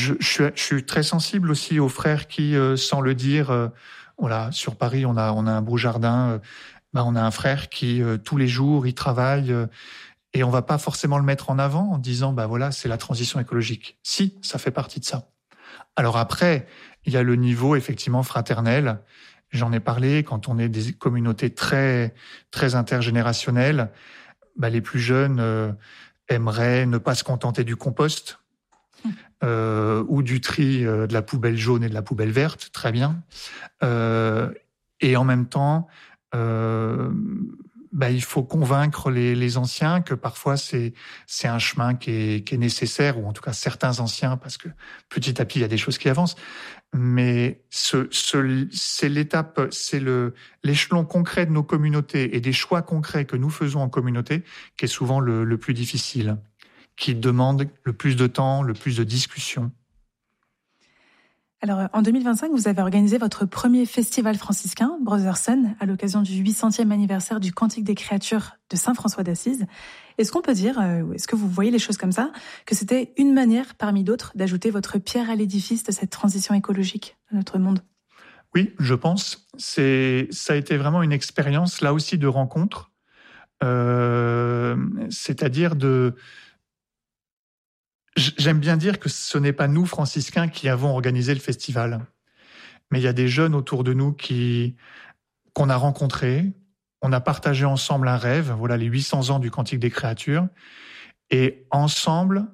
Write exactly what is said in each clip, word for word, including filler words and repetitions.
je, je, suis, je suis très sensible aussi aux frères qui, euh, sans le dire, euh, voilà, sur Paris, on a, on a un beau jardin. Euh, ben, on a un frère qui, euh, tous les jours, il travaille euh, et on va pas forcément le mettre en avant en disant, bah voilà, c'est la transition écologique. Si, ça fait partie de ça. Alors après, il y a le niveau effectivement fraternel. J'en ai parlé, quand on est des communautés très, très intergénérationnelles, bah, les plus jeunes euh, aimeraient ne pas se contenter du compost euh, ou du tri euh, de la poubelle jaune et de la poubelle verte, très bien. Euh, et en même temps, euh, bah, il faut convaincre les, les anciens que parfois c'est, c'est un chemin qui est, qui est nécessaire, ou en tout cas certains anciens, parce que petit à petit, il y a des choses qui avancent. Mais ce, ce, c'est l'étape, c'est le, l'échelon concret de nos communautés et des choix concrets que nous faisons en communauté qui est souvent le, le plus difficile, qui demande le plus de temps, le plus de discussion. Alors, en deux mille vingt-cinq, vous avez organisé votre premier festival franciscain, Brotherson, à l'occasion du huit centième anniversaire du Cantique des créatures de Saint François d'Assise. Est-ce qu'on peut dire, est-ce que vous voyez les choses comme ça, que c'était une manière parmi d'autres d'ajouter votre pierre à l'édifice de cette transition écologique de notre monde ? Oui, je pense. C'est, ça a été vraiment une expérience, là aussi, de rencontre. Euh, c'est-à-dire de... J'aime bien dire que ce n'est pas nous, franciscains, qui avons organisé le festival. Mais il y a des jeunes autour de nous qui, qu'on a rencontrés. On a partagé ensemble un rêve. Voilà les huit cents ans du Cantique des créatures. Et ensemble,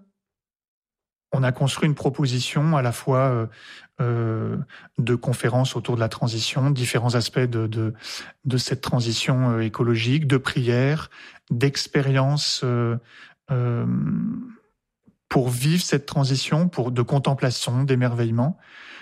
on a construit une proposition à la fois euh, euh, de conférences autour de la transition, différents aspects de, de, de cette transition euh, écologique, de prières, d'expériences euh, euh, pour vivre cette transition, pour de contemplation, d'émerveillement.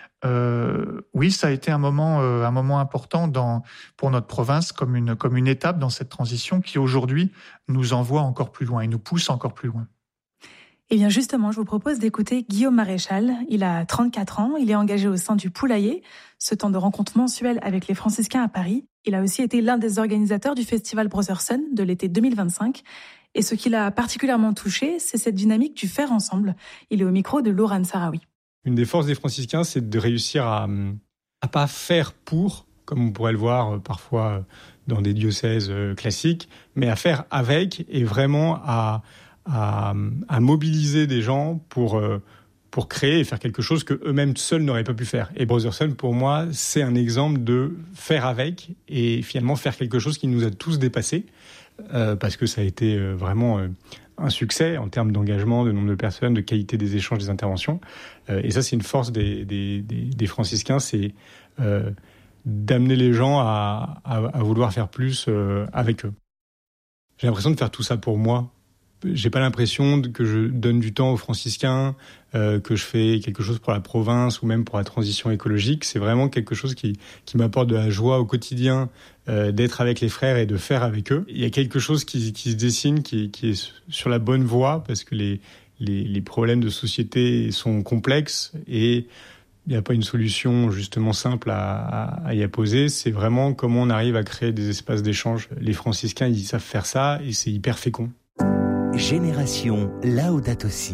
Euh, oui, ça a été un moment, euh, un moment important dans, pour notre province, comme une, comme une étape dans cette transition qui aujourd'hui nous envoie encore plus loin et nous pousse encore plus loin. Eh bien justement, je vous propose d'écouter Guillaume Maréchal. Il a trente-quatre ans, il est engagé au sein du Poulailler, ce temps de rencontre mensuel avec les franciscains à Paris. Il a aussi été l'un des organisateurs du festival Brotherson de l'été deux mille vingt-cinq. Et ce qui l'a particulièrement touché, c'est cette dynamique du faire ensemble. Il est au micro de Laurent Sarawi. Une des forces des franciscains, c'est de réussir à à pas faire pour, comme on pourrait le voir parfois dans des diocèses classiques, mais à faire avec et vraiment à à, à mobiliser des gens pour pour créer et faire quelque chose que eux-mêmes seuls n'auraient pas pu faire. Et Brotherson, pour moi, c'est un exemple de faire avec et finalement faire quelque chose qui nous a tous dépassés. Euh, parce que ça a été euh, vraiment euh, un succès en termes d'engagement, de nombre de personnes, de qualité des échanges, des interventions. Euh, et ça, c'est une force des, des, des, des franciscains, c'est euh, d'amener les gens à, à, à vouloir faire plus euh, avec eux. J'ai l'impression de faire tout ça pour moi. J'ai pas l'impression que je donne du temps aux franciscains, euh, que je fais quelque chose pour la province ou même pour la transition écologique. C'est vraiment quelque chose qui, qui m'apporte de la joie au quotidien, euh, d'être avec les frères et de faire avec eux. Il y a quelque chose qui, qui se dessine, qui, qui est sur la bonne voie, parce que les, les, les problèmes de société sont complexes et il n'y a pas une solution justement simple à, à, à y apposer. C'est vraiment comment on arrive à créer des espaces d'échange. Les franciscains, ils savent faire ça et c'est hyper fécond. Génération Laudato Si.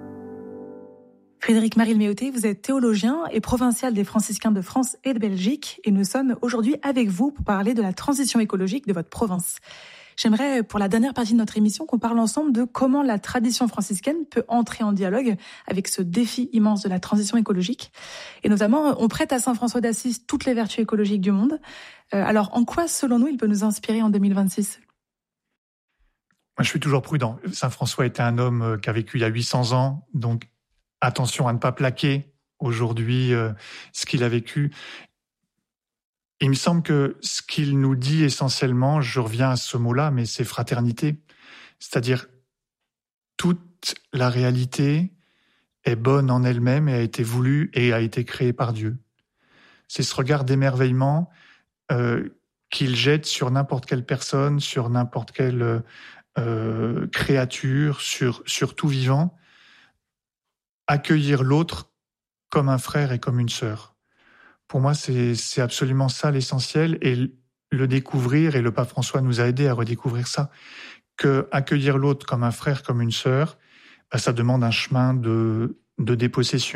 Frédéric Maril-Méoté, vous êtes théologien et provincial des franciscains de France et de Belgique et nous sommes aujourd'hui avec vous pour parler de la transition écologique de votre province. J'aimerais, pour la dernière partie de notre émission, qu'on parle ensemble de comment la tradition franciscaine peut entrer en dialogue avec ce défi immense de la transition écologique. Et notamment, on prête à Saint François d'Assise toutes les vertus écologiques du monde. Euh, alors, en quoi, selon nous, il peut nous inspirer en deux mille vingt-six ? Moi, je suis toujours prudent. Saint François était un homme qui a vécu il y a huit cents ans, donc attention à ne pas plaquer aujourd'hui euh, ce qu'il a vécu. Il me semble que ce qu'il nous dit essentiellement, je reviens à ce mot-là, mais c'est fraternité. C'est-à-dire, toute la réalité est bonne en elle-même et a été voulue et a été créée par Dieu. C'est ce regard d'émerveillement euh, qu'il jette sur n'importe quelle personne, sur n'importe quelle euh, créature, sur, sur tout vivant. Accueillir l'autre comme un frère et comme une sœur. Pour moi, c'est, c'est absolument ça l'essentiel, et le découvrir, et le pape François nous a aidés à redécouvrir ça, que accueillir l'autre comme un frère, comme une sœur, ben, ça demande un chemin de, de dépossession.